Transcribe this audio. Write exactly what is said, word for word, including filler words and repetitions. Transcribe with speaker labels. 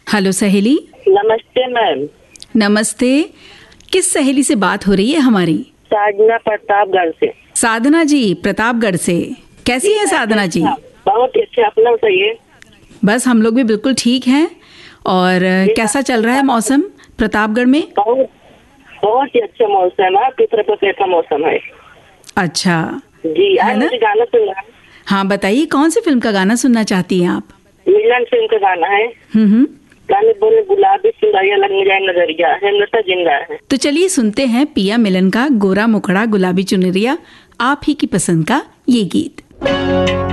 Speaker 1: Hello सहेली।
Speaker 2: नमस्ते ma'am.
Speaker 1: नमस्ते। किस सहेली से बात हो रही है हमारी?
Speaker 2: साधना प्रतापगढ़ से।
Speaker 1: साधना जी प्रतापगढ़ से, कैसी है साधना जी?
Speaker 2: बहुत अच्छा, अपना बताइए।
Speaker 1: बस हम लोग भी बिल्कुल ठीक हैं। और कैसा चल रहा है मौसम प्रतापगढ़ में?
Speaker 2: बहुत बहुत ही अच्छा मौसम है। आपकी तरफ कैसा मौसम है?
Speaker 1: अच्छा
Speaker 2: जी, आज मुझे गाना सुनना है।
Speaker 1: हाँ बताइए, कौन सी फिल्म का गाना सुनना चाहती हैं आप?
Speaker 2: मिलन फिल्म का गाना है।
Speaker 1: हम्म हम्म
Speaker 2: गाने बोले गुलाबी सुंदरिया लग जाए नजरिया है नशा जिंदा है।
Speaker 1: तो चलिए सुनते हैं पिया मिलन का गोरा मुखड़ा गुलाबी चुनरिया, आप ही की पसंद का ये गीत।